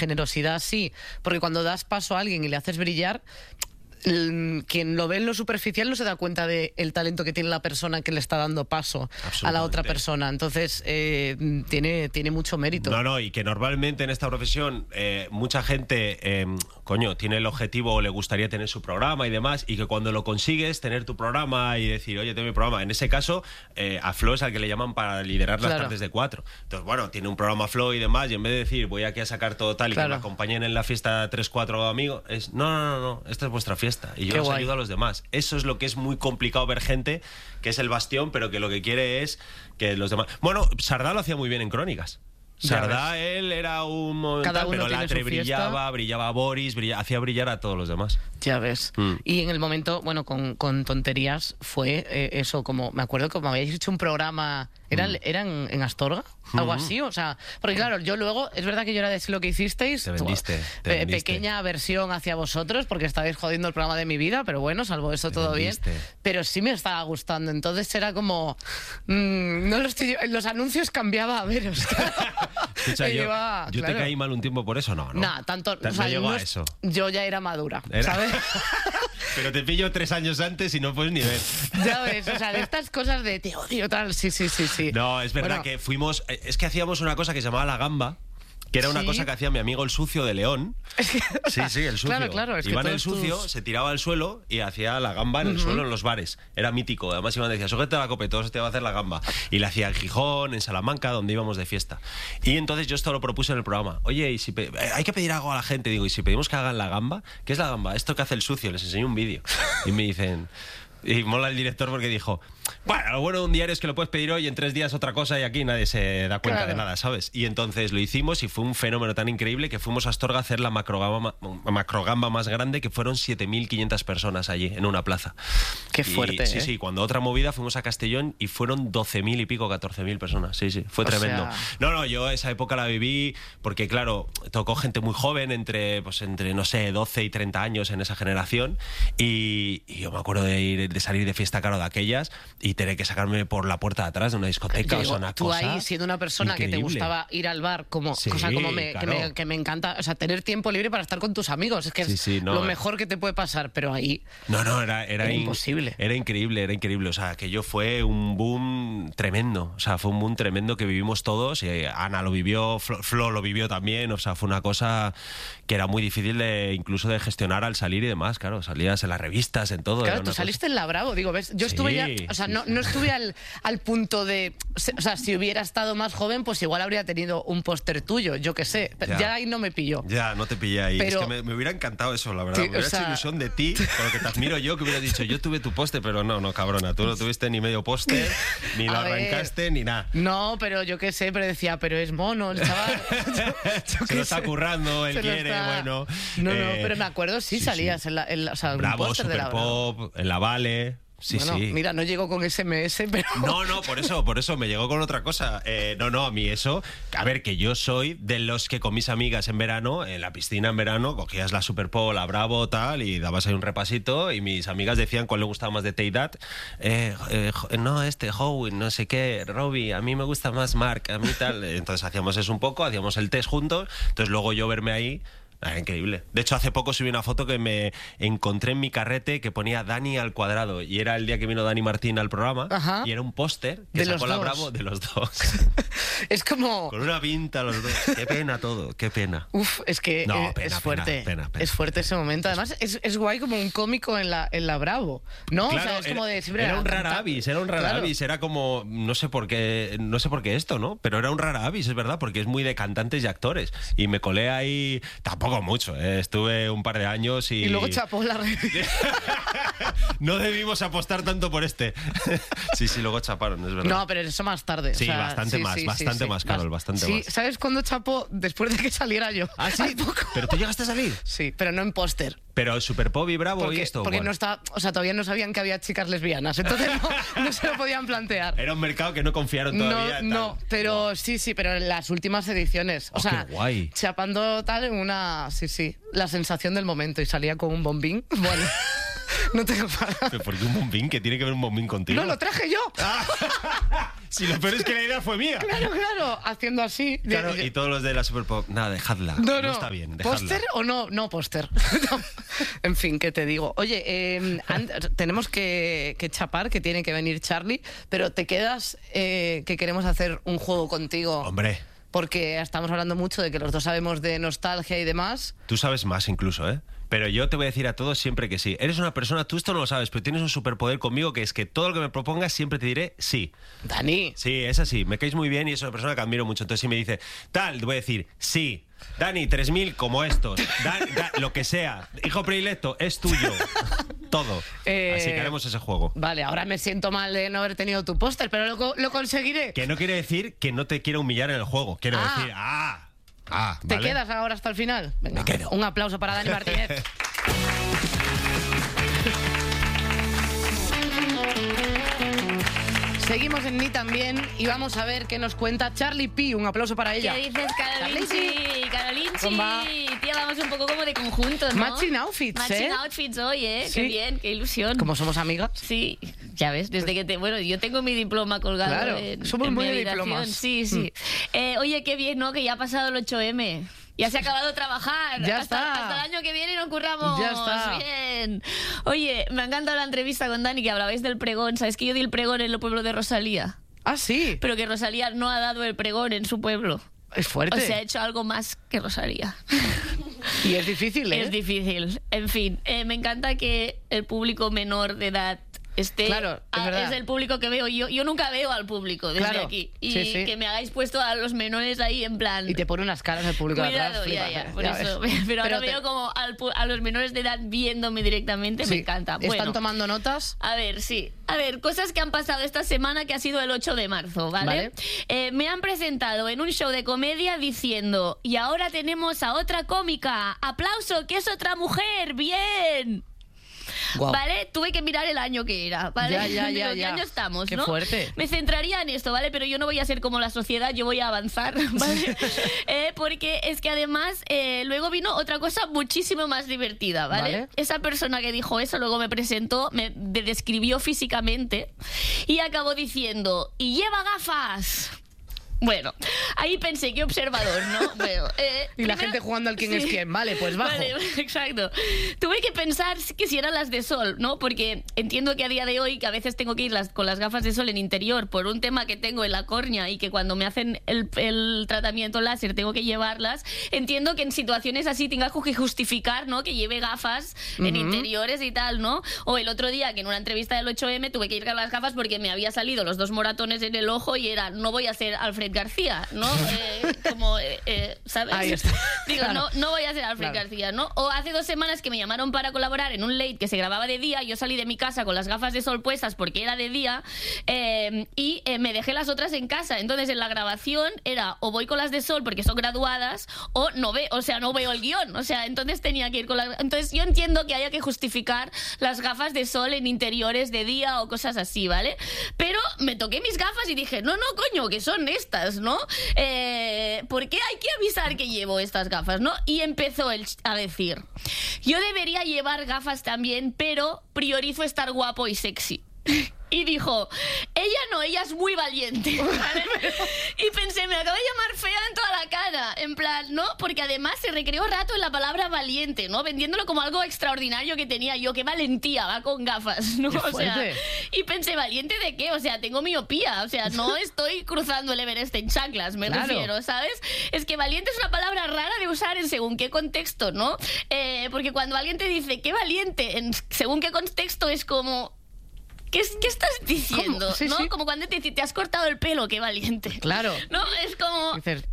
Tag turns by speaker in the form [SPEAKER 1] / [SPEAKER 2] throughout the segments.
[SPEAKER 1] generosidad sí, porque cuando das paso a alguien y le haces brillar, quien lo ve en lo superficial no se da cuenta del talento que tiene la persona que le está dando paso a la otra persona. Entonces tiene mucho mérito.
[SPEAKER 2] No, y que normalmente en esta profesión mucha gente tiene el objetivo o le gustaría tener su programa y demás, y que cuando lo consigues, tener tu programa y decir, oye, tengo mi programa, en ese caso a Flo es al que le llaman para liderar las tardes de 4. Entonces, bueno, tiene un programa Flo y demás, y en vez de decir, voy aquí a sacar todo tal y que me acompañen en la fiesta 3-4 amigos, es no, esta es vuestra fiesta y yo os ayudo a los demás. Eso es lo que es muy complicado ver gente que es el bastión, pero que lo que quiere es que los demás... Bueno, Sardá lo hacía muy bien en Crónicas. Sardá, él era un momental, pero Latre brillaba Boris, hacía brillar a todos los demás.
[SPEAKER 1] Ya ves. Y en el momento, bueno, con Tonterías fue eso, como me acuerdo que me habíais hecho un programa, ¿eran en Astorga? Algo así, o sea, porque claro, yo luego, es verdad que yo era de lo que hicisteis,
[SPEAKER 2] te vendiste.
[SPEAKER 1] Pequeña aversión hacia vosotros, porque estabais jodiendo el programa de mi vida, pero bueno, salvo eso todo bien. Pero sí me estaba gustando, entonces era como, los anuncios cambiaba a veros.
[SPEAKER 2] Escucha, yo te caí mal un tiempo por eso, ¿no?
[SPEAKER 1] Nada, tanto,
[SPEAKER 2] no llegó a eso.
[SPEAKER 1] Yo ya era madura, ¿sabes?
[SPEAKER 2] Pero te pillo 3 años antes y no puedes ni ver.
[SPEAKER 1] Ya ves, o sea, de estas cosas de te odio, tal, sí.
[SPEAKER 2] No, es verdad que fuimos... Es que hacíamos una cosa que se llamaba La Gamba, que era una cosa que hacía mi amigo el Sucio de León. Sí, el Sucio.
[SPEAKER 1] Claro. Es
[SPEAKER 2] Iván
[SPEAKER 1] que
[SPEAKER 2] el Sucio se tiraba al suelo y hacía la gamba en el suelo en los bares. Era mítico. Además Iván decía, sujeta la copa y todos te va a hacer la gamba. Y la hacía en Gijón, en Salamanca, donde íbamos de fiesta. Y entonces yo esto lo propuse en el programa. Oye, hay que pedir algo a la gente. Digo, ¿y si pedimos que hagan la gamba? ¿Qué es la gamba? Esto que hace el Sucio. Les enseño un vídeo. Y me dicen... Y mola el director porque dijo, bueno, lo bueno de un diario es que lo puedes pedir hoy, en 3 días otra cosa y aquí nadie se da cuenta de nada, ¿sabes? Y entonces lo hicimos y fue un fenómeno tan increíble que fuimos a Astorga a hacer la macrogamba más grande, que fueron 7.500 personas allí, en una plaza.
[SPEAKER 1] Qué fuerte,
[SPEAKER 2] Sí, cuando otra movida fuimos a Castellón y fueron 12.000 y pico, 14.000 personas. Sí, fue tremendo. No, yo esa época la viví porque, claro, tocó gente muy joven, entre no sé, 12 y 30 años en esa generación, y yo me acuerdo de salir de fiesta de aquellas y tener que sacarme por la puerta de atrás de una discoteca. O sea, una
[SPEAKER 1] tú
[SPEAKER 2] cosa
[SPEAKER 1] ahí, siendo una persona
[SPEAKER 2] increíble.
[SPEAKER 1] Que te gustaba ir al bar, que me encanta, o sea, tener tiempo libre para estar con tus amigos, es que es lo mejor que te puede pasar, pero ahí era imposible.
[SPEAKER 2] Era increíble, o sea, aquello fue un boom tremendo, o sea, fue un boom tremendo que vivimos todos, y Ana lo vivió, Flo lo vivió también, o sea, fue una cosa que era muy difícil incluso de gestionar al salir y demás, claro, salías en las revistas, en todo.
[SPEAKER 1] Claro, tú saliste en La Bravo, digo, ¿ves? Yo estuve ya, o sea, no estuve al punto de, o sea, si hubiera estado más joven, pues igual habría tenido un póster tuyo, yo qué sé, ya ahí no me pilló.
[SPEAKER 2] Ya, no te pillé ahí,
[SPEAKER 1] pero,
[SPEAKER 2] es que me hubiera encantado eso, la verdad, me hubiera hecho ilusión de ti, con lo que te admiro yo, que hubieras dicho, yo tuve tu póster, pero no, cabrona, tú no tuviste ni medio póster, ni lo arrancaste, ni nada.
[SPEAKER 1] No, pero yo qué sé, pero decía, pero es mono, el chaval.
[SPEAKER 2] Se lo está currando, él quiere, bueno.
[SPEAKER 1] No, pero me acuerdo, salías en o sea,
[SPEAKER 2] Bravo,
[SPEAKER 1] un póster de La
[SPEAKER 2] Super Pop, en la Vale. Sí.
[SPEAKER 1] Mira, no llegó con SMS, pero...
[SPEAKER 2] No, por eso me llegó con otra cosa. A mí eso... A ver, que yo soy de los que con mis amigas en verano, en la piscina en verano, cogías la Super Pop, la Bravo, tal, y dabas ahí un repasito, y mis amigas decían cuál le gustaba más de Teidat. Howie, no sé qué, Robbie, a mí me gusta más Mark, a mí tal. Entonces hacíamos eso un poco, hacíamos el test juntos, entonces luego yo verme ahí... increíble. De hecho, hace poco subí una foto que me encontré en mi carrete que ponía Dani al cuadrado, y era el día que vino Dani Martín al programa.
[SPEAKER 1] Ajá.
[SPEAKER 2] Y era un póster que sacó la Bravo de los dos.
[SPEAKER 1] Es como...
[SPEAKER 2] Con una pinta los dos. Qué pena todo, qué pena.
[SPEAKER 1] Uf, es que es fuerte.
[SPEAKER 2] Pena.
[SPEAKER 1] Es fuerte ese momento. Además, es guay como un cómico en la Bravo, ¿no?
[SPEAKER 2] Claro,
[SPEAKER 1] o sea, es como de siempre
[SPEAKER 2] era un rara avis, era como, no sé por qué esto, ¿no? Pero era un rara avis, es verdad, porque es muy de cantantes y actores. Y me colé ahí, tampoco mucho, estuve un par de años y
[SPEAKER 1] luego chapó la revista.
[SPEAKER 2] No debimos apostar tanto por este. Sí, luego chaparon, es verdad.
[SPEAKER 1] No, pero eso más tarde.
[SPEAKER 2] Sí,
[SPEAKER 1] o sea,
[SPEAKER 2] bastante más, Carol, bastante más.
[SPEAKER 1] ¿Sabes cuándo chapó? Después de que saliera yo.
[SPEAKER 2] ¿Ah, sí? ¿Pero tú llegaste a salir?
[SPEAKER 1] Sí, pero no en póster.
[SPEAKER 2] Pero Super Pop y Bravo y esto.
[SPEAKER 1] Porque no está, o sea, todavía no sabían que había chicas lesbianas, entonces no se lo podían plantear.
[SPEAKER 2] Era un mercado que no confiaron todavía.
[SPEAKER 1] No, pero sí, pero en las últimas ediciones. O sea,
[SPEAKER 2] qué guay.
[SPEAKER 1] Chapando tal en una, la sensación del momento, y salía con un bombín. Bueno. No tengo para...
[SPEAKER 2] ¿Pero por qué un bombín? ¿Qué tiene que ver un bombín contigo?
[SPEAKER 1] No, lo traje yo.
[SPEAKER 2] Si lo peor es que la idea fue mía.
[SPEAKER 1] Claro, haciendo así.
[SPEAKER 2] Claro, y todos los de la Super Pop, nada, dejadla. No está bien, dejadla.
[SPEAKER 1] ¿Póster o no? No, póster. En fin, ¿qué te digo? Oye, tenemos que chapar, que tiene que venir Charlie, pero te quedas que queremos hacer un juego contigo.
[SPEAKER 2] Hombre.
[SPEAKER 1] Porque estamos hablando mucho de que los dos sabemos de nostalgia y demás.
[SPEAKER 2] Tú sabes más incluso, ¿eh? Pero yo te voy a decir a todos siempre que sí. Eres una persona, tú esto no lo sabes, pero tienes un superpoder conmigo, que es que todo lo que me propongas siempre te diré sí.
[SPEAKER 1] Dani.
[SPEAKER 2] Sí, es así. Me caes muy bien y es una persona que admiro mucho. Entonces si me dice, tal, te voy a decir sí. Dani, 3000 como estos. Lo que sea. Hijo predilecto, es tuyo. Todo. Así que haremos ese juego.
[SPEAKER 1] Vale, ahora me siento mal de no haber tenido tu póster, pero lo conseguiré.
[SPEAKER 2] Que no quiere decir que no te quiera humillar en el juego. Quiero decir,
[SPEAKER 1] ¿Te
[SPEAKER 2] ¿vale?
[SPEAKER 1] quedas ahora hasta el final? Venga,
[SPEAKER 2] me quedo.
[SPEAKER 1] Un aplauso para Dani Martínez. Seguimos en Ni también y vamos a ver qué nos cuenta Charlie P. Un aplauso para ella.
[SPEAKER 3] ¿Qué dices, Carolinchi? Carolinchi. Tía, vamos un poco como de conjunto, ¿no?
[SPEAKER 1] Matching outfits,
[SPEAKER 3] Matching outfits hoy, ¿eh?
[SPEAKER 1] Sí.
[SPEAKER 3] Qué bien, qué ilusión.
[SPEAKER 1] Como somos amigas.
[SPEAKER 3] Sí, ya ves, desde que bueno, yo tengo mi diploma colgado
[SPEAKER 1] Claro, somos
[SPEAKER 3] en
[SPEAKER 1] muy
[SPEAKER 3] mi
[SPEAKER 1] de
[SPEAKER 3] habitación.
[SPEAKER 1] diplomas.
[SPEAKER 3] Sí. Oye, qué bien, ¿no? Que ya ha pasado el 8M. Ya se ha acabado de trabajar.
[SPEAKER 1] Ya
[SPEAKER 3] hasta
[SPEAKER 1] está.
[SPEAKER 3] Hasta el año que viene nos curramos.
[SPEAKER 1] Ya está.
[SPEAKER 3] Bien. Oye, me ha encantado la entrevista con Dani, que hablabais del pregón. ¿Sabes que yo di el pregón en el pueblo de Rosalía?
[SPEAKER 1] Ah, sí.
[SPEAKER 3] Pero que Rosalía no ha dado el pregón en su pueblo.
[SPEAKER 1] Es fuerte.
[SPEAKER 3] O sea, ha hecho algo más que Rosalía.
[SPEAKER 1] Y es difícil, ¿eh?
[SPEAKER 3] Es difícil. En fin, me encanta que el público menor de edad esté...
[SPEAKER 1] Claro, es verdad.
[SPEAKER 3] Es el público que veo. Yo nunca veo al público desde aquí. Y
[SPEAKER 1] sí.
[SPEAKER 3] que me hagáis puesto a los menores ahí en plan...
[SPEAKER 1] Y te pone unas caras el público de
[SPEAKER 3] Cuidado,
[SPEAKER 1] atrás.
[SPEAKER 3] ya, por eso. Pero ahora veo como a los menores de edad viéndome directamente, me encanta.
[SPEAKER 1] ¿Están
[SPEAKER 3] Bueno,
[SPEAKER 1] tomando notas?
[SPEAKER 3] a ver, sí. A ver, cosas que han pasado esta semana, que ha sido el 8 de marzo, ¿vale? Me han presentado en un show de comedia diciendo, y ahora tenemos a otra cómica. ¡Aplauso, que es otra mujer! ¡Bien!
[SPEAKER 1] Guau.
[SPEAKER 3] ¿Vale? Tuve que mirar el año que era, ¿vale?
[SPEAKER 1] Ya.
[SPEAKER 3] Digo, ¿qué año estamos,
[SPEAKER 1] Qué
[SPEAKER 3] no?
[SPEAKER 1] fuerte.
[SPEAKER 3] Me centraría en esto, ¿vale? Pero yo no voy a ser como la sociedad, yo voy a avanzar, ¿vale? Porque es que además luego vino otra cosa muchísimo más divertida, ¿vale? Esa persona que dijo eso luego me presentó, me describió físicamente y acabó diciendo, ¡y lleva gafas! Bueno, ahí pensé, qué observador, ¿no? Bueno,
[SPEAKER 1] y la gente jugando al quién es quién. Vale, pues bajo.
[SPEAKER 3] Vale, exacto. Tuve que pensar que si eran las de sol, ¿no? Porque entiendo que a día de hoy, que a veces tengo que ir con las gafas de sol en interior por un tema que tengo en la córnea y que cuando me hacen el tratamiento láser tengo que llevarlas, entiendo que en situaciones así tenga que justificar, ¿no? Que lleve gafas en interiores y tal, ¿no? O el otro día, que en una entrevista del 8M tuve que ir con las gafas porque me había salido los 2 moratones en el ojo y era, no voy a ser Alfred García, ¿no? ¿Sabes?
[SPEAKER 1] Ahí está.
[SPEAKER 3] Digo,
[SPEAKER 1] Claro.
[SPEAKER 3] no voy a ser Alfred García, ¿no? O hace 2 semanas que me llamaron para colaborar en un late que se grababa de día, yo salí de mi casa con las gafas de sol puestas porque era de día y me dejé las otras en casa. Entonces en la grabación era o voy con las de sol porque son graduadas o no veo el guión. O sea, entonces tenía que ir con las... Entonces yo entiendo que haya que justificar las gafas de sol en interiores de día o cosas así, ¿vale? Pero me toqué mis gafas y dije, no, coño, que son estas, ¿no? ¿Por qué hay que avisar que llevo estas gafas, no? Y empezó a decir, yo debería llevar gafas también, pero priorizo estar guapo y sexy. Y dijo, ella es muy valiente, ¿vale? Y pensé, me acabo de llamar fea en toda la cara, en plan, ¿no? Porque además se recreó rato en la palabra valiente, ¿no? Vendiéndolo como algo extraordinario que tenía yo, qué valentía, va con gafas, ¿no? O sea, y pensé, ¿valiente de qué? O sea, tengo miopía, o sea, no estoy cruzando el Everest en chanclas, me refiero, ¿sabes? Es que valiente es una palabra rara de usar en según qué contexto, ¿no? Porque cuando alguien te dice, qué valiente, en según qué contexto es como... ¿Qué estás diciendo?
[SPEAKER 1] Sí,
[SPEAKER 3] ¿no?
[SPEAKER 1] sí.
[SPEAKER 3] Como cuando te has cortado el pelo, qué valiente.
[SPEAKER 1] Claro.
[SPEAKER 3] No, es como...
[SPEAKER 1] Dices,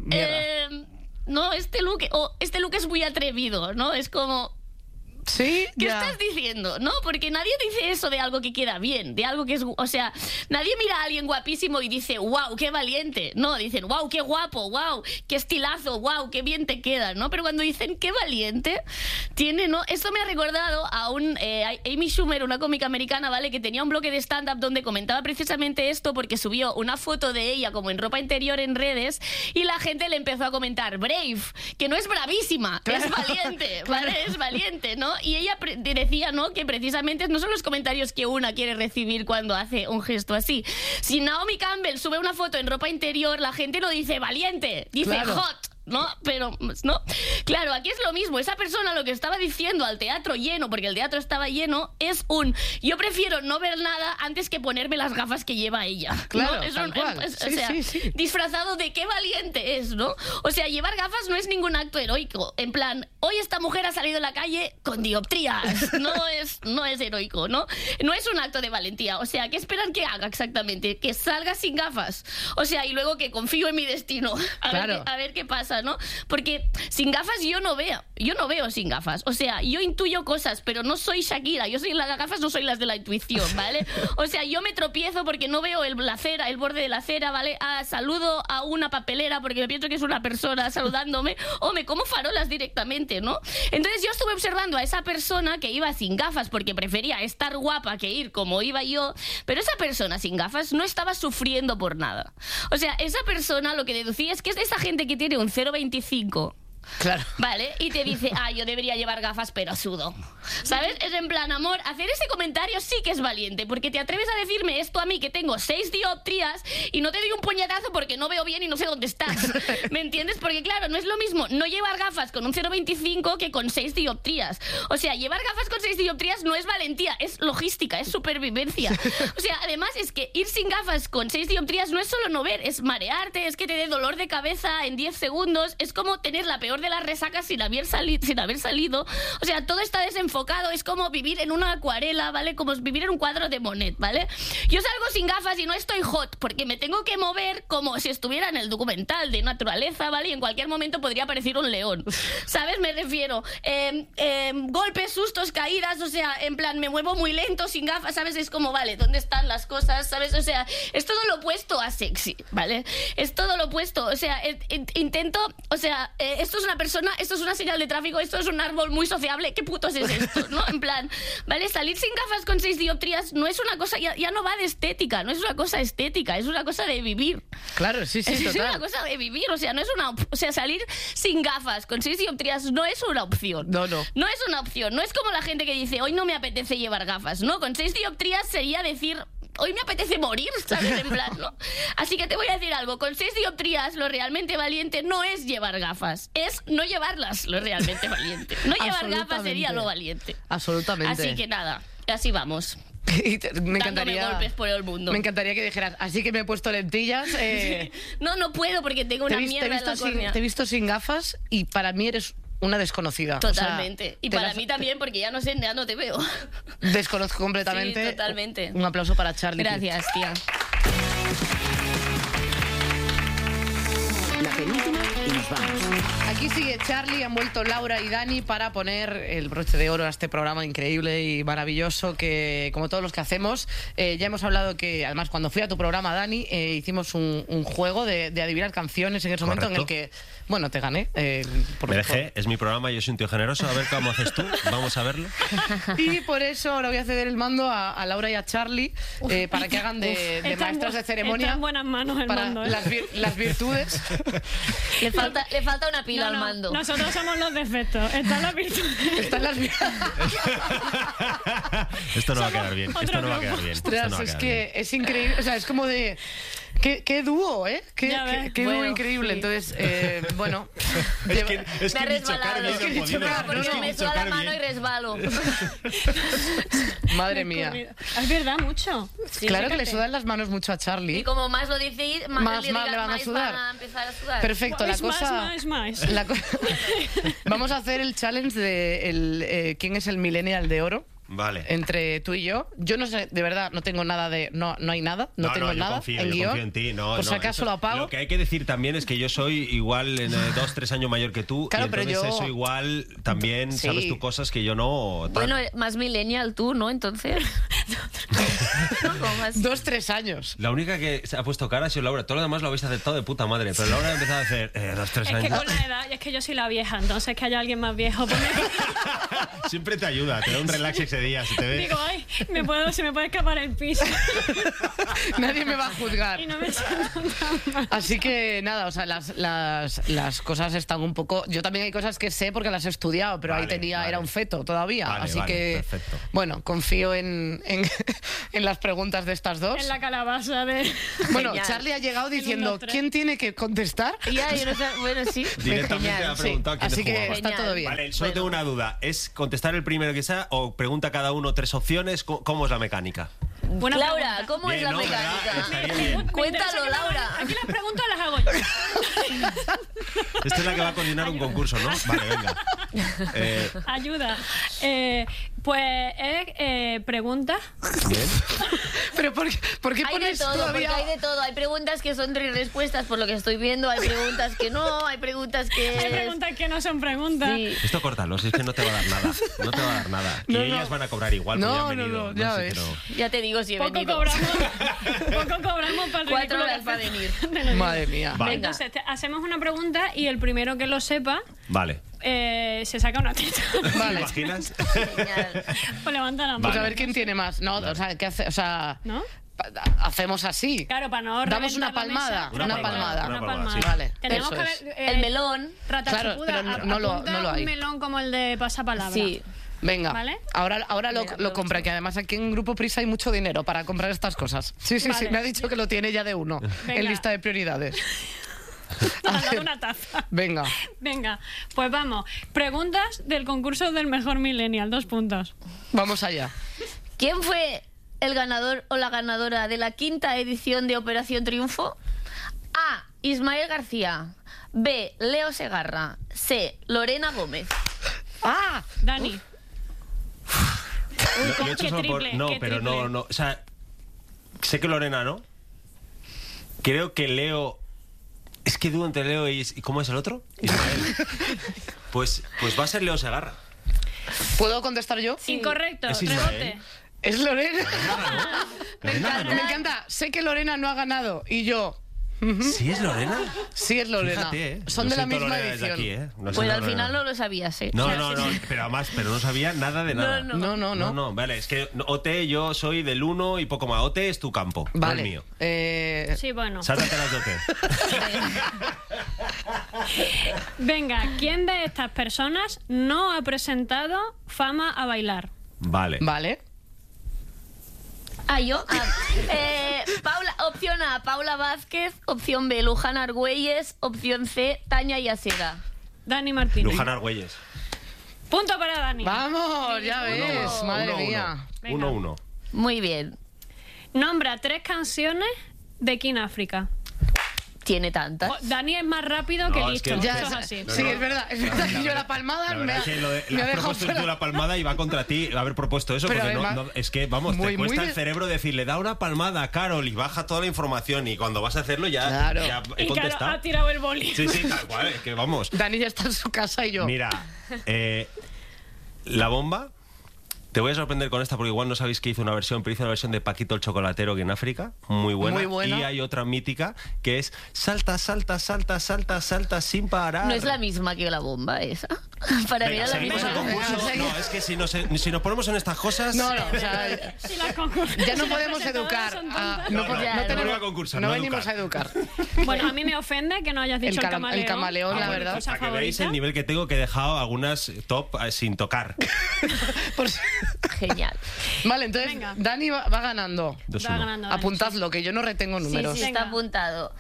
[SPEAKER 3] no, este look es muy atrevido, ¿no? Es como...
[SPEAKER 1] Sí,
[SPEAKER 3] ¿Qué
[SPEAKER 1] ya.
[SPEAKER 3] estás diciendo? ¿No? Porque nadie dice eso de algo que queda bien, de algo que es... O sea, nadie mira a alguien guapísimo y dice, wow, qué valiente. No, dicen, wow, qué guapo, wow, qué estilazo, wow, qué bien te queda, ¿no? Pero cuando dicen, qué valiente, tiene, ¿no? Esto me ha recordado a Amy Schumer, una cómica americana, ¿vale? Que tenía un bloque de stand-up donde comentaba precisamente esto porque subió una foto de ella como en ropa interior en redes y la gente le empezó a comentar, brave, que no es bravísima, es valiente, ¿vale? Es valiente, ¿no? Y ella decía, ¿no? Que precisamente no son los comentarios que una quiere recibir cuando hace un gesto así. Si Naomi Campbell sube una foto en ropa interior, la gente no dice valiente, dice hot. ¿No? Pero, ¿no? Claro, aquí es lo mismo. Esa persona lo que estaba diciendo al teatro lleno, porque el teatro estaba lleno, es yo prefiero no ver nada antes que ponerme las gafas que lleva ella.
[SPEAKER 1] Claro,
[SPEAKER 3] ¿no?
[SPEAKER 1] tal cual. Sí.
[SPEAKER 3] Disfrazado de qué valiente es, ¿no? O sea, llevar gafas no es ningún acto heroico. En plan, hoy esta mujer ha salido a la calle con dioptrías. No es heroico, ¿no? No es un acto de valentía. O sea, ¿qué esperan que haga exactamente? Que salga sin gafas. O sea, y luego que confío en mi destino. A ver qué pasa, ¿no? Porque sin gafas yo no veo sin gafas. O sea, yo intuyo cosas, pero no soy Shakira. Yo soy las gafas, no soy las de la intuición, ¿vale? O sea, yo me tropiezo porque no veo la acera, el borde de la acera, ¿vale? Saludo a una papelera porque me pienso que es una persona saludándome, o me como farolas directamente, ¿no? Entonces yo estuve observando a esa persona que iba sin gafas porque prefería estar guapa que ir como iba yo, pero esa persona sin gafas no estaba sufriendo por nada. O sea, esa persona lo que deducía es que es de esa gente que tiene un 0,25.
[SPEAKER 1] Claro.
[SPEAKER 3] Vale, y te dice, yo debería llevar gafas, pero sudo. ¿Sabes? Es en plan, amor, hacer ese comentario sí que es valiente, porque te atreves a decirme esto a mí, que tengo 6 dioptrías, y no te doy un puñetazo porque no veo bien y no sé dónde estás. ¿Me entiendes? Porque claro, no es lo mismo no llevar gafas con un 0,25 que con 6 dioptrías. O sea, llevar gafas con 6 dioptrías no es valentía, es logística, es supervivencia. O sea, además es que ir sin gafas con 6 dioptrías no es solo no ver, es marearte, es que te dé dolor de cabeza en 10 segundos, es como tener la peor de las resacas sin haber salido. O sea, todo está desenfocado, es como vivir en una acuarela, ¿vale? Como vivir en un cuadro de Monet, ¿vale? Yo salgo sin gafas y no estoy hot porque me tengo que mover como si estuviera en el documental de naturaleza, ¿vale? Y en cualquier momento podría aparecer un león, ¿sabes? Me refiero, golpes, sustos, caídas, o sea, en plan, me muevo muy lento sin gafas, ¿sabes? Es como, vale, ¿dónde están las cosas? ¿Sabes? O sea, es todo lo opuesto a sexy, ¿vale? Es todo lo opuesto, o sea, intento, o sea, esto es una señal de tráfico, esto es un árbol muy sociable, ¿qué putos es esto? ¿No? En plan, ¿vale? Salir sin gafas con 6 dioptrías no es una cosa, ya no va de estética, no es una cosa estética, es una cosa de vivir.
[SPEAKER 1] Claro, sí,
[SPEAKER 3] es
[SPEAKER 1] total.
[SPEAKER 3] Es una cosa de vivir, o sea, no es o sea, salir sin gafas con 6 dioptrías no es una opción.
[SPEAKER 1] No.
[SPEAKER 3] No es una opción, no es como la gente que dice, hoy no me apetece llevar gafas, ¿no? Con 6 dioptrías sería decir, hoy me apetece morir, ¿sabes? En plan, ¿no? Así que te voy a decir algo. Con 6 dioptrías, lo realmente valiente no es llevar gafas. Es no llevarlas, lo realmente valiente. No llevar gafas sería lo valiente.
[SPEAKER 1] Absolutamente.
[SPEAKER 3] Así que nada, así vamos.
[SPEAKER 1] Me encantaría,
[SPEAKER 3] golpes por el mundo.
[SPEAKER 1] Me encantaría que dijeras, así que me he puesto lentillas.
[SPEAKER 3] No puedo porque tengo una mierda en la córnea.
[SPEAKER 1] Te he visto sin gafas y para mí eres una desconocida.
[SPEAKER 3] Totalmente.
[SPEAKER 1] O sea,
[SPEAKER 3] y para mí también, porque ya no te veo.
[SPEAKER 1] Desconozco completamente.
[SPEAKER 3] Sí, totalmente.
[SPEAKER 1] Un aplauso para Charlie.
[SPEAKER 3] Gracias, tía.
[SPEAKER 4] La penúltima y nos vamos.
[SPEAKER 1] Aquí sigue Charlie, han vuelto Laura y Dani para poner el broche de oro a este programa increíble y maravilloso que, como todos los que hacemos, ya hemos hablado que, además, cuando fui a tu programa, Dani, hicimos un juego de adivinar canciones en ese momento en el que, bueno, te gané.
[SPEAKER 2] Me dejé, es mi programa, yo soy un tío generoso, a ver cómo haces tú, vamos a verlo.
[SPEAKER 1] Y por eso ahora voy a ceder el mando a Laura y a Charlie para que hagan de maestras de ceremonia.
[SPEAKER 5] Está en buenas manos el
[SPEAKER 1] para
[SPEAKER 5] mando, ¿eh?
[SPEAKER 1] las virtudes.
[SPEAKER 3] Le falta una pila al mando.
[SPEAKER 5] Nosotros somos los defectos. Están las virtudes.
[SPEAKER 1] Están las
[SPEAKER 2] Esto no va a quedar bien. Esto no va a quedar bien.
[SPEAKER 1] Ostras, es que es increíble. O sea, es como de... ¿Qué dúo, eh? Qué dúo
[SPEAKER 3] bueno,
[SPEAKER 1] increíble.
[SPEAKER 3] Sí.
[SPEAKER 1] Entonces, bueno...
[SPEAKER 2] Es que
[SPEAKER 3] me ha resbalado.
[SPEAKER 1] porque
[SPEAKER 3] me suda la mano y resbalo.
[SPEAKER 1] Madre mía.
[SPEAKER 5] Es verdad, mucho.
[SPEAKER 3] Sí,
[SPEAKER 1] claro
[SPEAKER 3] fíjate.
[SPEAKER 1] que le sudan las manos mucho a Charlie.
[SPEAKER 3] Y como más lo decís,
[SPEAKER 1] Más
[SPEAKER 3] le
[SPEAKER 1] le van a sudar.
[SPEAKER 3] van a empezar a sudar.
[SPEAKER 1] Perfecto, la
[SPEAKER 5] Es
[SPEAKER 1] cosa...
[SPEAKER 5] más.
[SPEAKER 1] Vamos a hacer el challenge de quién es el millennial de oro.
[SPEAKER 2] Vale.
[SPEAKER 1] Entre tú y yo. Yo no sé, de verdad, no tengo nada de... No hay nada, no tengo
[SPEAKER 2] yo
[SPEAKER 1] nada
[SPEAKER 2] confío,
[SPEAKER 1] en
[SPEAKER 2] yo
[SPEAKER 1] guión.
[SPEAKER 2] confío en ti. No,
[SPEAKER 1] por si
[SPEAKER 2] no,
[SPEAKER 1] acaso
[SPEAKER 2] eso,
[SPEAKER 1] lo apago.
[SPEAKER 2] Lo que hay que decir también es que yo soy igual 2-3 años mayor que tú.
[SPEAKER 1] Claro,
[SPEAKER 2] y
[SPEAKER 1] pero
[SPEAKER 2] entonces
[SPEAKER 1] yo...
[SPEAKER 2] eso igual también
[SPEAKER 1] Sí.
[SPEAKER 2] sabes tú cosas que yo no... tal.
[SPEAKER 3] Bueno, más millennial tú, ¿no? Entonces... ¿No? ¿Cómo más?
[SPEAKER 1] 2-3 años.
[SPEAKER 2] La única que se ha puesto cara ha sido Laura. Todo lo demás lo habéis aceptado de puta madre. Pero Laura ha empezado a hacer 2-3
[SPEAKER 5] Es que
[SPEAKER 2] años.
[SPEAKER 5] con la edad, y es que yo soy la vieja, entonces que haya alguien más viejo.
[SPEAKER 2] Siempre te ayuda, te da un relax ese día, se te ve.
[SPEAKER 5] Digo, ay, se me puede escapar el piso.
[SPEAKER 1] Nadie me va a juzgar.
[SPEAKER 5] Y no me siento tan mal.
[SPEAKER 1] Así que nada, o sea, las cosas están un poco... Yo también hay cosas que sé porque las he estudiado, pero
[SPEAKER 2] Vale,
[SPEAKER 1] ahí
[SPEAKER 2] vale.
[SPEAKER 1] era un feto todavía.
[SPEAKER 2] Vale,
[SPEAKER 1] así
[SPEAKER 2] vale,
[SPEAKER 1] que,
[SPEAKER 2] perfecto.
[SPEAKER 1] bueno, confío en las preguntas de estas dos.
[SPEAKER 5] En la calabaza de...
[SPEAKER 1] Bueno,
[SPEAKER 3] Genial.
[SPEAKER 1] Charlie ha llegado
[SPEAKER 5] uno,
[SPEAKER 1] diciendo,
[SPEAKER 5] tres.
[SPEAKER 1] ¿quién tiene que contestar?
[SPEAKER 3] Ya, yo no sé, bueno, sí.
[SPEAKER 2] Directamente
[SPEAKER 3] Genial.
[SPEAKER 2] ha preguntado quién
[SPEAKER 1] Así que
[SPEAKER 2] jugaba.
[SPEAKER 1] está
[SPEAKER 3] Genial.
[SPEAKER 1] todo bien.
[SPEAKER 2] Vale, solo
[SPEAKER 3] Bueno.
[SPEAKER 2] tengo una duda. ¿Es contestar el primero que sea o pregunta cada uno 3 opciones? ¿Cómo es la mecánica?
[SPEAKER 5] Buena
[SPEAKER 3] Laura,
[SPEAKER 5] pregunta.
[SPEAKER 3] ¿cómo es
[SPEAKER 2] Bien,
[SPEAKER 3] la
[SPEAKER 2] ¿no? ¿Verdad?
[SPEAKER 3] mecánica?
[SPEAKER 2] Estaría
[SPEAKER 5] Me
[SPEAKER 2] bien.
[SPEAKER 5] interesa
[SPEAKER 3] Cuéntalo,
[SPEAKER 5] que me hagan-
[SPEAKER 3] Laura.
[SPEAKER 5] Aquí las preguntas las hago yo.
[SPEAKER 2] Esta es la que va a coordinar un concurso, ¿no? Vale, venga.
[SPEAKER 5] Ayuda. Pues es preguntas.
[SPEAKER 2] Bien.
[SPEAKER 1] Pero ¿por qué
[SPEAKER 3] Hay de
[SPEAKER 1] pones
[SPEAKER 3] todo, porque
[SPEAKER 1] todavía...?
[SPEAKER 3] hay de todo. Hay preguntas que son 3 respuestas por lo que estoy viendo, hay preguntas que no, hay preguntas que...
[SPEAKER 5] Hay preguntas que no son preguntas.
[SPEAKER 3] Sí.
[SPEAKER 2] Esto córtalo, si es que no te va a dar nada. No te va a dar nada.
[SPEAKER 1] No,
[SPEAKER 2] y
[SPEAKER 1] no.
[SPEAKER 2] ellas van a cobrar igual,
[SPEAKER 1] No,
[SPEAKER 2] porque ya han
[SPEAKER 1] no,
[SPEAKER 2] venido.
[SPEAKER 1] no, ya
[SPEAKER 2] sé,
[SPEAKER 1] ves.
[SPEAKER 2] pero-
[SPEAKER 3] Ya te digo si he
[SPEAKER 5] Poco
[SPEAKER 3] venido.
[SPEAKER 5] cobramos para el
[SPEAKER 3] 4
[SPEAKER 5] ridículo
[SPEAKER 3] horas
[SPEAKER 5] que
[SPEAKER 3] para
[SPEAKER 5] hace-
[SPEAKER 3] venir.
[SPEAKER 5] de los
[SPEAKER 1] Madre
[SPEAKER 5] días.
[SPEAKER 1] mía.
[SPEAKER 2] Vale.
[SPEAKER 5] Entonces, hacemos una pregunta y el primero que lo sepa
[SPEAKER 2] Vale.
[SPEAKER 5] se saca una teta.
[SPEAKER 2] ¿Te
[SPEAKER 1] Vale.
[SPEAKER 2] imaginas?
[SPEAKER 3] Genial.
[SPEAKER 5] Pues levanta la mano.
[SPEAKER 1] Pues a
[SPEAKER 2] Vale.
[SPEAKER 1] ver quién tiene más. No, o sea, ¿qué hace? O sea,
[SPEAKER 5] ¿No?
[SPEAKER 1] hacemos así.
[SPEAKER 5] Claro, para no
[SPEAKER 1] Damos una
[SPEAKER 5] reventar la
[SPEAKER 1] palmada,
[SPEAKER 5] mesa.
[SPEAKER 1] una
[SPEAKER 5] Venga,
[SPEAKER 1] palmada.
[SPEAKER 5] Una
[SPEAKER 2] Una palmada,
[SPEAKER 5] palmada.
[SPEAKER 2] sí.
[SPEAKER 1] Vale,
[SPEAKER 5] Tenemos
[SPEAKER 1] eso
[SPEAKER 5] que
[SPEAKER 1] es.
[SPEAKER 5] ver,
[SPEAKER 3] El melón.
[SPEAKER 5] Ratachupuda,
[SPEAKER 1] Claro, pero no lo
[SPEAKER 5] apunta
[SPEAKER 1] hay.
[SPEAKER 5] un melón como el de pasapalabra.
[SPEAKER 3] Sí.
[SPEAKER 1] Venga,
[SPEAKER 5] ¿Vale?
[SPEAKER 1] ahora lo,
[SPEAKER 3] Venga,
[SPEAKER 1] lo compra, que además aquí en Grupo Prisa hay mucho dinero para comprar estas cosas. Sí, sí, sí,
[SPEAKER 5] Vale.
[SPEAKER 1] me ha dicho que lo tiene ya de uno
[SPEAKER 5] Venga.
[SPEAKER 1] en lista de prioridades.
[SPEAKER 5] Me han dado una taza.
[SPEAKER 1] Venga,
[SPEAKER 5] Venga, pues vamos. Preguntas del concurso del mejor millennial. 2 puntos.
[SPEAKER 1] vamos allá.
[SPEAKER 3] ¿Quién fue el ganador o la ganadora de la 5ª edición de Operación Triunfo? A. Ismael García. B. Leo Segarra. C. Lorena Gómez.
[SPEAKER 1] ¡Ah!
[SPEAKER 5] Dani.
[SPEAKER 2] Lo
[SPEAKER 5] qué
[SPEAKER 2] he hecho solo por...
[SPEAKER 5] triple,
[SPEAKER 2] No,
[SPEAKER 5] qué
[SPEAKER 2] pero
[SPEAKER 5] triple.
[SPEAKER 2] no. O sea, sé que Lorena, ¿no? Creo que Leo... Es que dudo entre Leo y... ¿Cómo es el otro? Ismael. Pues va a ser Leo Segarra.
[SPEAKER 1] ¿Puedo contestar yo?
[SPEAKER 5] Incorrecto.
[SPEAKER 2] Es Ismael.
[SPEAKER 5] Rebote.
[SPEAKER 1] Es Lorena.
[SPEAKER 2] Lorena ganó.
[SPEAKER 1] Me encanta. Sé que Lorena no ha ganado y yo.
[SPEAKER 2] ¿Sí es Lorena?
[SPEAKER 1] Sí, es Lorena.
[SPEAKER 2] Fíjate,
[SPEAKER 1] Son
[SPEAKER 2] Lo
[SPEAKER 1] de la
[SPEAKER 2] siento,
[SPEAKER 1] misma
[SPEAKER 2] Lorena, desde
[SPEAKER 1] edición.
[SPEAKER 2] aquí, No sé,
[SPEAKER 3] Pues al
[SPEAKER 2] Lorena.
[SPEAKER 3] final no lo sabías, ¿eh?
[SPEAKER 2] No,
[SPEAKER 3] O sea,
[SPEAKER 2] no,
[SPEAKER 3] sí,
[SPEAKER 2] no,
[SPEAKER 3] sí.
[SPEAKER 2] pero no sabía nada de nada.
[SPEAKER 3] No.
[SPEAKER 1] No.
[SPEAKER 2] Vale, es que OT yo soy del 1 y poco más. OT es tu campo, no
[SPEAKER 1] Vale.
[SPEAKER 2] el mío.
[SPEAKER 5] Sí, bueno.
[SPEAKER 2] Sáltate las de OT.
[SPEAKER 5] Venga, ¿quién de estas personas no ha presentado Fama a bailar?
[SPEAKER 2] Vale.
[SPEAKER 1] Vale.
[SPEAKER 3] Ah, yo. Opción A, Paula Vázquez. Opción B, Luján Argüelles. Opción C, Tania Yasera.
[SPEAKER 5] Dani Martínez.
[SPEAKER 2] Luján Argüelles.
[SPEAKER 5] Punto para Dani.
[SPEAKER 1] Vamos, ya ves. Madre mía.
[SPEAKER 5] Venga.
[SPEAKER 2] 1-1.
[SPEAKER 3] Muy bien.
[SPEAKER 5] Nombra 3 canciones de King África.
[SPEAKER 3] Tiene tantas.
[SPEAKER 5] Dani es más rápido que
[SPEAKER 2] No, es
[SPEAKER 5] listo.
[SPEAKER 2] que-
[SPEAKER 1] Ya,
[SPEAKER 5] Eso es así.
[SPEAKER 1] sí, es verdad que yo la palmada
[SPEAKER 2] La
[SPEAKER 1] me
[SPEAKER 2] verdad
[SPEAKER 1] ha,
[SPEAKER 2] es que lo de,
[SPEAKER 1] me
[SPEAKER 2] le
[SPEAKER 1] ha
[SPEAKER 2] has
[SPEAKER 1] dejado
[SPEAKER 2] propuesto
[SPEAKER 1] fuera.
[SPEAKER 2] tú la palmada y va contra ti haber propuesto eso,
[SPEAKER 1] Pero
[SPEAKER 2] porque
[SPEAKER 1] además,
[SPEAKER 2] es que, vamos,
[SPEAKER 1] muy,
[SPEAKER 2] te cuesta
[SPEAKER 1] muy
[SPEAKER 2] el
[SPEAKER 1] de-
[SPEAKER 2] cerebro decirle, da una palmada a Carol y baja toda la información y cuando vas a hacerlo ya,
[SPEAKER 1] Claro.
[SPEAKER 2] ya he
[SPEAKER 5] Y claro,
[SPEAKER 2] contestado.
[SPEAKER 5] ha tirado el boli.
[SPEAKER 2] Sí, sí, tal cual, es que vamos.
[SPEAKER 1] Dani ya está en su casa y yo.
[SPEAKER 2] Mira, la bomba, te voy a sorprender con esta porque igual no sabéis que hizo una versión, pero hizo una versión de Paquito el Chocolatero que en África, muy buena.
[SPEAKER 1] Muy buena.
[SPEAKER 2] Y hay otra mítica que es salta, salta, salta, salta, salta sin parar.
[SPEAKER 3] No es la misma que la bomba esa. Para mí
[SPEAKER 2] Venga,
[SPEAKER 3] era la
[SPEAKER 2] seguimos
[SPEAKER 3] misma.
[SPEAKER 2] el concurso.
[SPEAKER 1] Venga, seguimos.
[SPEAKER 2] No, es que si nos ponemos en estas cosas...
[SPEAKER 1] No, o sea,
[SPEAKER 5] Si las concur-
[SPEAKER 1] ya no
[SPEAKER 5] si las
[SPEAKER 1] podemos
[SPEAKER 5] presentadoras
[SPEAKER 1] educar.
[SPEAKER 5] son
[SPEAKER 1] a-
[SPEAKER 5] tontas.
[SPEAKER 1] no,
[SPEAKER 2] No,
[SPEAKER 1] po-
[SPEAKER 2] no,
[SPEAKER 1] no
[SPEAKER 3] no
[SPEAKER 1] tenemos-
[SPEAKER 2] vuelva a concursar,
[SPEAKER 1] no
[SPEAKER 2] no
[SPEAKER 1] venimos a educar.
[SPEAKER 5] Bueno, a mí me ofende que no hayas dicho el camaleón.
[SPEAKER 1] el camaleón, la
[SPEAKER 5] que es mi
[SPEAKER 1] verdad.
[SPEAKER 5] cosa
[SPEAKER 2] Para que veáis
[SPEAKER 5] favorita.
[SPEAKER 2] el nivel que tengo, que he dejado algunas top sin tocar.
[SPEAKER 1] Por si-
[SPEAKER 3] Genial.
[SPEAKER 1] Vale, entonces
[SPEAKER 5] Venga.
[SPEAKER 1] Dani va ganando.
[SPEAKER 2] 2-1.
[SPEAKER 5] Va ganando Dani.
[SPEAKER 1] Apuntadlo, que yo no retengo
[SPEAKER 3] Sí,
[SPEAKER 1] números.
[SPEAKER 3] sí, está
[SPEAKER 5] Venga.
[SPEAKER 3] apuntado.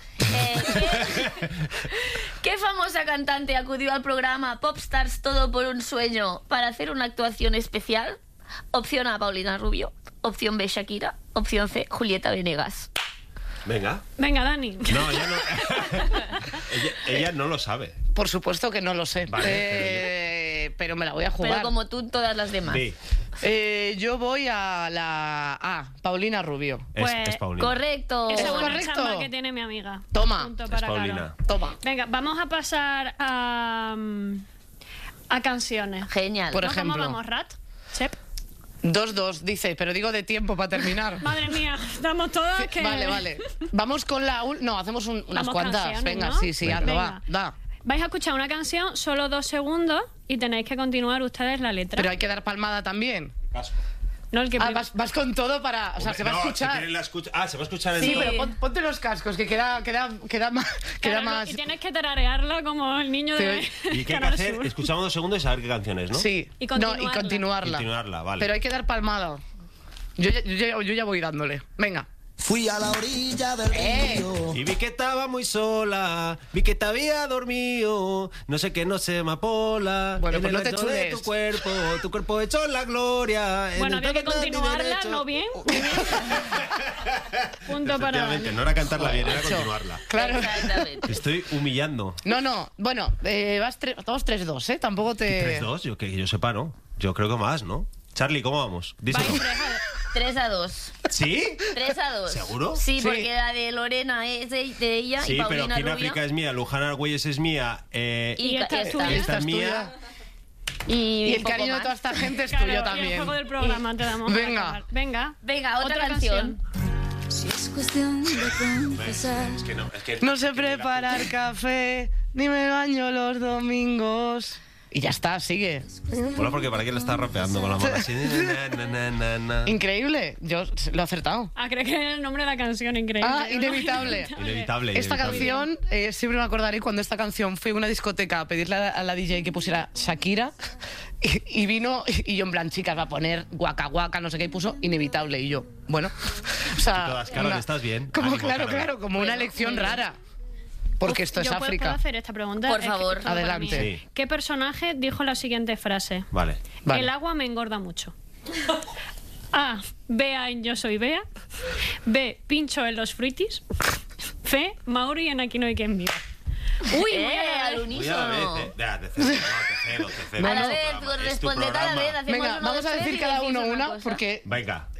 [SPEAKER 3] ¿Qué famosa cantante acudió al programa Popstars Todo por un Sueño para hacer una actuación especial? Opción A, Paulina Rubio. Opción B, Shakira. Opción C, Julieta Venegas.
[SPEAKER 2] Venga.
[SPEAKER 5] Venga, Dani.
[SPEAKER 2] No, ella no. ella no lo sabe.
[SPEAKER 1] Por supuesto que no lo sé.
[SPEAKER 2] Vale,
[SPEAKER 1] Pero me la voy a jugar.
[SPEAKER 3] Pero como tú, todas las demás.
[SPEAKER 2] B.
[SPEAKER 1] Yo voy a la A, Paulina Rubio.
[SPEAKER 5] Pues,
[SPEAKER 2] Es Paulina.
[SPEAKER 3] Correcto.
[SPEAKER 5] Esa buena
[SPEAKER 1] correcto.
[SPEAKER 5] chamba que tiene mi amiga.
[SPEAKER 1] Toma.
[SPEAKER 5] Punto
[SPEAKER 2] Es
[SPEAKER 5] para
[SPEAKER 2] Paulina.
[SPEAKER 5] Carol.
[SPEAKER 1] Toma.
[SPEAKER 5] Venga, vamos a pasar a canciones.
[SPEAKER 3] Genial.
[SPEAKER 1] Por
[SPEAKER 5] ¿No? ¿Cómo
[SPEAKER 1] ejemplo.
[SPEAKER 5] vamos, Rat? Chep.
[SPEAKER 1] 2-2, dice, pero digo de tiempo para terminar.
[SPEAKER 5] Madre mía, estamos todas que...
[SPEAKER 1] Vale. Vamos con la... No, hacemos unas
[SPEAKER 5] Vamos
[SPEAKER 1] cuantas.
[SPEAKER 5] canciones,
[SPEAKER 1] Venga,
[SPEAKER 5] ¿no?
[SPEAKER 1] sí,
[SPEAKER 2] Venga.
[SPEAKER 1] hazlo,
[SPEAKER 5] Venga.
[SPEAKER 1] va. Da.
[SPEAKER 5] Vais a escuchar una canción, solo 2 segundos, y tenéis que continuar ustedes la letra.
[SPEAKER 1] Pero hay que dar palmada también.
[SPEAKER 2] Casco.
[SPEAKER 5] No, el que
[SPEAKER 1] vas con todo para... O sea, se va a escuchar.
[SPEAKER 2] Se va a escuchar en
[SPEAKER 1] Sí,
[SPEAKER 2] todo.
[SPEAKER 1] pero ponte los cascos, que queda más...
[SPEAKER 5] Claro,
[SPEAKER 1] más...
[SPEAKER 5] Y tienes que tararearla como el niño de
[SPEAKER 2] ¿Y qué hay que
[SPEAKER 5] Canal
[SPEAKER 2] hacer?
[SPEAKER 5] Sur.
[SPEAKER 2] Escuchamos 2 segundos y saber qué canciones, ¿no?
[SPEAKER 1] Sí.
[SPEAKER 5] Y
[SPEAKER 1] No,
[SPEAKER 5] continuarla.
[SPEAKER 1] y continuarla.
[SPEAKER 2] Continuarla, vale.
[SPEAKER 1] Pero hay que dar palmada. Yo ya voy dándole. Venga.
[SPEAKER 6] Fui a la orilla del río.
[SPEAKER 2] Y vi que estaba muy sola, vi que te había dormido, no sé qué, no sé, amapola.
[SPEAKER 1] Bueno,
[SPEAKER 2] en
[SPEAKER 1] pues
[SPEAKER 2] el
[SPEAKER 1] no te
[SPEAKER 2] ancho de
[SPEAKER 1] chules.
[SPEAKER 2] tu cuerpo hecho en la gloria. en
[SPEAKER 5] Bueno,
[SPEAKER 2] el
[SPEAKER 5] había que
[SPEAKER 2] todo de ti
[SPEAKER 5] continuarla,
[SPEAKER 2] derecho.
[SPEAKER 5] ¿no? Bien. Punto para
[SPEAKER 2] Efectivamente,
[SPEAKER 5] Dani.
[SPEAKER 2] no era cantarla bien, era
[SPEAKER 1] macho.
[SPEAKER 2] continuarla.
[SPEAKER 1] Claro.
[SPEAKER 3] Exactamente.
[SPEAKER 2] Te estoy humillando.
[SPEAKER 1] No. Bueno, todos 3-2, ¿eh? Tampoco te...
[SPEAKER 2] 3-2, yo que yo sepa, ¿no? Yo creo que más, ¿no? Charlie, ¿cómo vamos? Díselo.
[SPEAKER 5] Vais
[SPEAKER 3] 3-2.
[SPEAKER 2] ¿Sí?
[SPEAKER 3] 3-2.
[SPEAKER 2] ¿Seguro?
[SPEAKER 3] Sí,
[SPEAKER 1] Sí.
[SPEAKER 3] porque la de Lorena es de ella
[SPEAKER 2] Sí,
[SPEAKER 3] y
[SPEAKER 2] pero
[SPEAKER 3] Paulina
[SPEAKER 2] Queen
[SPEAKER 3] Rubio.
[SPEAKER 2] África es mía, Luján Argüelles es mía,
[SPEAKER 5] Y esta es tuya.
[SPEAKER 2] esta es
[SPEAKER 1] es
[SPEAKER 2] mía.
[SPEAKER 1] Y el
[SPEAKER 3] poco
[SPEAKER 1] cariño de
[SPEAKER 3] más.
[SPEAKER 1] toda esta gente es
[SPEAKER 5] Claro,
[SPEAKER 1] tuyo
[SPEAKER 5] y el
[SPEAKER 1] también.
[SPEAKER 5] juego del programa te damos. para
[SPEAKER 1] Venga.
[SPEAKER 5] acabar. Venga.
[SPEAKER 3] Venga, otra canción.
[SPEAKER 7] Si es cuestión de confesar.
[SPEAKER 2] Es que no, es que
[SPEAKER 1] No sé preparar café, ni me baño los domingos. Y ya está, sigue.
[SPEAKER 2] Mola porque para qué le estás rapeando con la mano así. Na.
[SPEAKER 1] Increíble. Yo lo he acertado.
[SPEAKER 5] Ah, creo que es el nombre de la canción, increíble.
[SPEAKER 1] Ah, Inevitable.
[SPEAKER 2] Inevitable.
[SPEAKER 1] Esta
[SPEAKER 2] inevitable.
[SPEAKER 1] canción, siempre me acordaré cuando esta canción fui a una discoteca a pedirle a la DJ que pusiera Shakira y vino y yo en plan, chicas, va a poner guaca guaca, no sé qué, y puso Inevitable y yo, bueno, o sea...
[SPEAKER 2] Y todas, Carol, ¿estás bien?
[SPEAKER 1] Como,
[SPEAKER 2] Ánimo,
[SPEAKER 1] claro,
[SPEAKER 2] Carol.
[SPEAKER 1] como una
[SPEAKER 3] Bueno,
[SPEAKER 1] elección
[SPEAKER 3] muy bien.
[SPEAKER 1] rara. Porque esto es
[SPEAKER 5] ¿Yo puedo
[SPEAKER 1] África.
[SPEAKER 5] hacer esta pregunta?
[SPEAKER 3] Por
[SPEAKER 5] Es que
[SPEAKER 3] favor.
[SPEAKER 5] todo para
[SPEAKER 1] Adelante.
[SPEAKER 5] mí.
[SPEAKER 2] Sí.
[SPEAKER 5] ¿Qué personaje dijo la siguiente frase?
[SPEAKER 2] Vale.
[SPEAKER 1] Vale.
[SPEAKER 5] El agua me engorda mucho. A. Bea en Yo soy Bea. B. Pincho en los fruitis. C. Mauri en Aquí no hay quien viva. Uy, muy a la
[SPEAKER 3] al
[SPEAKER 5] vez.
[SPEAKER 3] unísono.
[SPEAKER 2] Te cedo.
[SPEAKER 3] A la vez, pues responded a la vez. Hacemos
[SPEAKER 1] Venga,
[SPEAKER 3] uno,
[SPEAKER 1] vamos
[SPEAKER 3] dos,
[SPEAKER 1] a
[SPEAKER 3] tres
[SPEAKER 1] decir
[SPEAKER 3] y
[SPEAKER 1] cada
[SPEAKER 3] decís
[SPEAKER 1] uno una,
[SPEAKER 3] cosa.
[SPEAKER 1] porque...
[SPEAKER 2] Venga.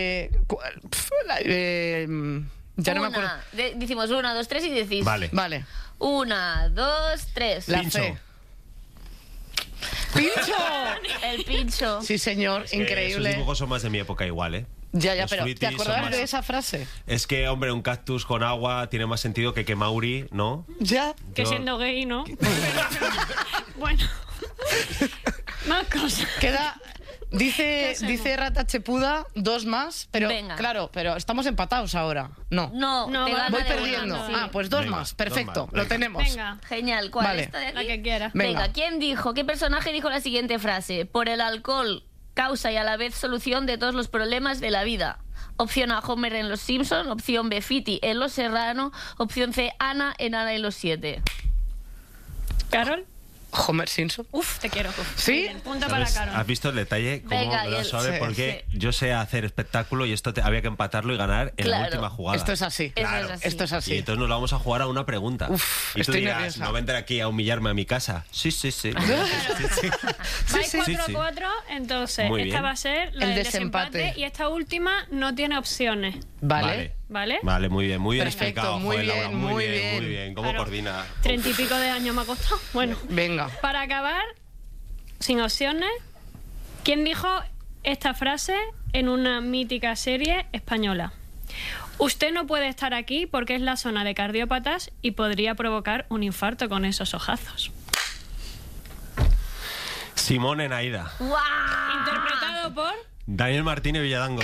[SPEAKER 1] Ya no me acuerdo.
[SPEAKER 3] Decimos 1, 2, 3 y decís.
[SPEAKER 2] Vale.
[SPEAKER 1] Vale.
[SPEAKER 3] 1, 2, 3.
[SPEAKER 1] La
[SPEAKER 2] Pincho.
[SPEAKER 1] C. ¡Pincho!
[SPEAKER 3] El pincho.
[SPEAKER 1] Sí, señor,
[SPEAKER 2] Esos
[SPEAKER 1] increíble.
[SPEAKER 2] dibujos son más de mi época igual, ¿eh?
[SPEAKER 1] Ya,
[SPEAKER 2] Los
[SPEAKER 1] pero
[SPEAKER 2] fruitis
[SPEAKER 1] ¿te
[SPEAKER 2] son
[SPEAKER 1] acordabas
[SPEAKER 2] más-
[SPEAKER 1] de esa frase?
[SPEAKER 2] Es que, hombre, un cactus con agua tiene más sentido que Mauri, ¿no?
[SPEAKER 1] Ya.
[SPEAKER 5] Que
[SPEAKER 2] Yo-
[SPEAKER 5] siendo gay, ¿no? Bueno. Más cosas.
[SPEAKER 1] Queda... Dice Rata Chepuda 2 más, pero
[SPEAKER 3] Venga.
[SPEAKER 1] claro, pero estamos empatados ahora. No.
[SPEAKER 3] No,
[SPEAKER 5] No,
[SPEAKER 3] te
[SPEAKER 5] va-
[SPEAKER 3] gana
[SPEAKER 1] Voy
[SPEAKER 3] de
[SPEAKER 1] perdiendo.
[SPEAKER 3] una, sí.
[SPEAKER 1] Ah, pues 2
[SPEAKER 2] Venga,
[SPEAKER 1] más.
[SPEAKER 2] 2
[SPEAKER 1] Perfecto,
[SPEAKER 2] más,
[SPEAKER 1] lo
[SPEAKER 2] venga.
[SPEAKER 1] tenemos.
[SPEAKER 5] Venga.
[SPEAKER 3] Genial. ¿Cuál?
[SPEAKER 1] Vale.
[SPEAKER 3] ¿Esta de aquí?
[SPEAKER 5] La que quieras.
[SPEAKER 1] Venga.
[SPEAKER 3] Venga, ¿qué personaje dijo la siguiente frase? Por el alcohol, causa y a la vez solución de todos los problemas de la vida. Opción A, Homer en Los Simpson. Opción B, Fiti en Los Serrano. Opción C, Ana en Ana y los 7.
[SPEAKER 5] ¿Carol?
[SPEAKER 1] Homer Simpson.
[SPEAKER 5] Uf, te quiero.
[SPEAKER 1] ¿Sí?
[SPEAKER 5] Muy bien, punto para
[SPEAKER 2] ¿Sabes?
[SPEAKER 5] Carol.
[SPEAKER 2] ¿Has visto el detalle? Cómo
[SPEAKER 3] Venga,
[SPEAKER 2] me
[SPEAKER 3] y
[SPEAKER 2] da
[SPEAKER 3] el-
[SPEAKER 2] suave,
[SPEAKER 1] sí,
[SPEAKER 2] porque yo sé hacer espectáculo y esto había que empatarlo y ganar en la
[SPEAKER 3] Claro.
[SPEAKER 2] última jugada.
[SPEAKER 1] Esto es así.
[SPEAKER 3] Eso es así.
[SPEAKER 1] Esto es
[SPEAKER 2] Y
[SPEAKER 1] así.
[SPEAKER 2] entonces nos lo vamos a jugar a una pregunta.
[SPEAKER 1] Uf,
[SPEAKER 2] y tú
[SPEAKER 1] estoy
[SPEAKER 2] dirás,
[SPEAKER 1] nerviosa.
[SPEAKER 2] no vendré aquí a humillarme a mi casa. Sí.
[SPEAKER 5] Vais
[SPEAKER 2] sí,
[SPEAKER 5] 4-4, entonces
[SPEAKER 2] Muy
[SPEAKER 5] esta
[SPEAKER 2] bien.
[SPEAKER 5] va a ser la
[SPEAKER 1] El
[SPEAKER 5] del
[SPEAKER 1] desempate.
[SPEAKER 5] desempate y esta última no tiene opciones,
[SPEAKER 1] Vale.
[SPEAKER 5] ¿vale?
[SPEAKER 2] Vale, muy bien
[SPEAKER 1] Perfecto,
[SPEAKER 2] explicado.
[SPEAKER 1] muy
[SPEAKER 2] joder, Laura,
[SPEAKER 1] bien, muy bien.
[SPEAKER 2] muy bien. ¿Cómo
[SPEAKER 5] Claro.
[SPEAKER 2] coordina?
[SPEAKER 5] 30 y pico de años me ha costado. Bueno,
[SPEAKER 1] Venga.
[SPEAKER 5] para acabar, sin opciones, ¿quién dijo esta frase en una mítica serie española? Usted no puede estar aquí porque es la zona de cardiópatas y podría provocar un infarto con esos ojazos.
[SPEAKER 2] Simón en Aida.
[SPEAKER 3] ¡Guau!
[SPEAKER 5] Interpretado por...
[SPEAKER 2] Daniel Martínez Villadangos.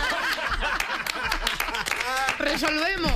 [SPEAKER 1] Resolvemos.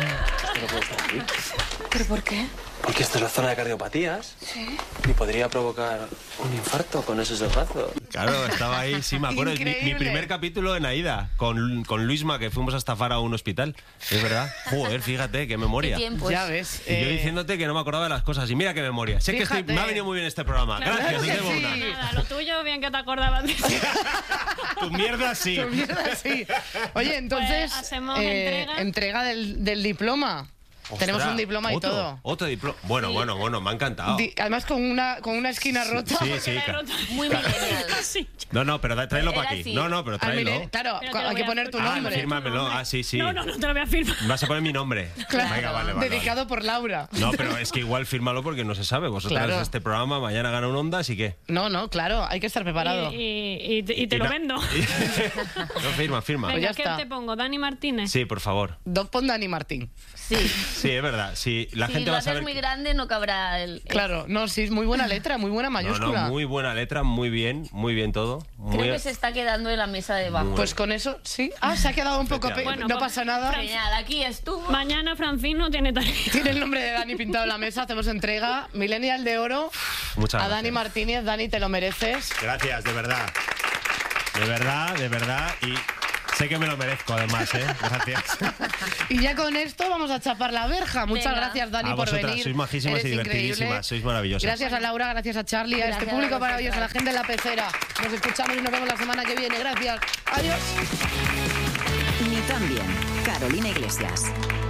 [SPEAKER 8] ¿Pero por qué?
[SPEAKER 9] Porque esta es la zona de cardiopatías. Y podría provocar un infarto con esos ojazos.
[SPEAKER 2] Claro, estaba ahí, sí, me acuerdo. Es mi
[SPEAKER 1] Increíble.
[SPEAKER 2] primer capítulo en Aida, con Luisma, que fuimos a estafar a un hospital. Es verdad. Joder, fíjate, qué memoria.
[SPEAKER 3] ¿Qué tiempos?
[SPEAKER 1] Ya ves.
[SPEAKER 2] Y yo diciéndote que no me acordaba de las cosas. Y mira qué memoria. Sé que
[SPEAKER 1] Fíjate.
[SPEAKER 2] me ha venido muy bien este programa.
[SPEAKER 5] Claro
[SPEAKER 2] Gracias,
[SPEAKER 1] que
[SPEAKER 2] os debo
[SPEAKER 1] sí.
[SPEAKER 2] una.
[SPEAKER 5] Nada, lo tuyo, bien que te acordabas de eso.
[SPEAKER 2] Tu mierda sí.
[SPEAKER 1] Tu mierda, sí. Oye, entonces,
[SPEAKER 5] Pues hacemos entrega.
[SPEAKER 1] del diploma. Tenemos
[SPEAKER 2] Ostras,
[SPEAKER 1] un diploma y
[SPEAKER 2] otro,
[SPEAKER 1] todo.
[SPEAKER 2] Otro diploma. Bueno, me ha encantado.
[SPEAKER 1] Además con una esquina rota.
[SPEAKER 2] Sí, claro.
[SPEAKER 3] Muy millennial.
[SPEAKER 5] Sí.
[SPEAKER 2] No, pero tráelo para
[SPEAKER 3] Era
[SPEAKER 2] aquí.
[SPEAKER 3] así.
[SPEAKER 2] No, pero
[SPEAKER 1] Ah,
[SPEAKER 2] tráelo.
[SPEAKER 1] mire, claro,
[SPEAKER 5] Pero te lo
[SPEAKER 1] hay
[SPEAKER 5] voy
[SPEAKER 1] que
[SPEAKER 5] a
[SPEAKER 1] poner tu
[SPEAKER 5] firmar.
[SPEAKER 1] nombre.
[SPEAKER 2] Fírmamelo. Ah, sí.
[SPEAKER 5] No te lo voy a firmar.
[SPEAKER 2] Vas a poner mi nombre.
[SPEAKER 1] Claro,
[SPEAKER 2] Venga, vale.
[SPEAKER 1] dedicado por Laura.
[SPEAKER 2] No, pero es que igual fírmalo porque no se sabe. Vosotros
[SPEAKER 1] Claro.
[SPEAKER 2] este programa, mañana gana un Ondas y qué.
[SPEAKER 1] No, claro, hay que estar preparado.
[SPEAKER 5] Y te lo
[SPEAKER 2] na-
[SPEAKER 5] vendo.
[SPEAKER 2] No, firma.
[SPEAKER 5] Venga,
[SPEAKER 1] ya
[SPEAKER 5] ¿qué
[SPEAKER 1] está.
[SPEAKER 5] te pongo? ¿Dani Martínez?
[SPEAKER 2] Sí, por favor.
[SPEAKER 1] Pon Dani Martín.
[SPEAKER 3] Sí.
[SPEAKER 2] Sí, es verdad. Si la
[SPEAKER 3] Si
[SPEAKER 2] gente
[SPEAKER 3] lo
[SPEAKER 2] va a
[SPEAKER 3] haces
[SPEAKER 2] saber...
[SPEAKER 3] muy grande no cabrá el...
[SPEAKER 1] Claro, no, sí, es muy buena letra, muy buena mayúscula.
[SPEAKER 2] No, muy buena letra, muy bien todo.
[SPEAKER 3] Creo que se está quedando en la mesa de abajo.
[SPEAKER 1] Pues con eso, sí. Ah, se ha quedado un poco...
[SPEAKER 2] Efectivamente.
[SPEAKER 1] no pasa nada.
[SPEAKER 3] Genial, aquí estuvo.
[SPEAKER 5] Mañana Francino tiene tarea.
[SPEAKER 1] Tiene el nombre de Dani pintado en la mesa, hacemos entrega. Millennial de oro
[SPEAKER 2] Muchas
[SPEAKER 1] a
[SPEAKER 2] gracias.
[SPEAKER 1] Dani Martínez. Dani, te lo mereces.
[SPEAKER 2] Gracias, de verdad. De verdad. Y sé que me lo merezco, además, ¿eh? Gracias.
[SPEAKER 1] Y ya con esto vamos a chapar la verja. Muchas
[SPEAKER 3] Venga.
[SPEAKER 1] gracias, Dani,
[SPEAKER 2] A
[SPEAKER 1] por
[SPEAKER 2] vosotras,
[SPEAKER 1] venir.
[SPEAKER 2] sois majísimas
[SPEAKER 1] Eres
[SPEAKER 2] y divertidísimas,
[SPEAKER 1] increíble.
[SPEAKER 2] sois maravillosas.
[SPEAKER 1] Gracias a Laura, gracias a Charlie, a este
[SPEAKER 3] Gracias
[SPEAKER 1] público
[SPEAKER 3] a
[SPEAKER 1] maravilloso, a la
[SPEAKER 3] vosotras.
[SPEAKER 1] gente en la pecera. Nos escuchamos y nos vemos la semana que viene. Gracias. Adiós.
[SPEAKER 4] Ni tan bien. Carolina Iglesias.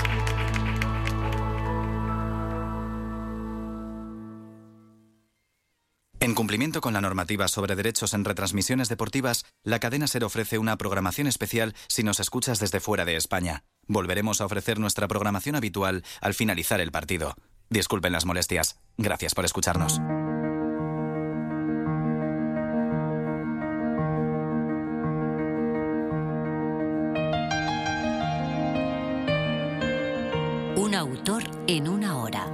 [SPEAKER 8] En cumplimiento con la normativa sobre derechos en retransmisiones deportivas, la cadena SER ofrece una programación especial si nos escuchas desde fuera de España. Volveremos a ofrecer nuestra programación habitual al finalizar el partido. Disculpen las molestias. Gracias por escucharnos.
[SPEAKER 4] Un autor en una hora.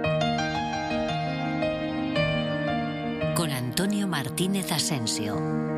[SPEAKER 4] Con Antonio Martínez Asensio.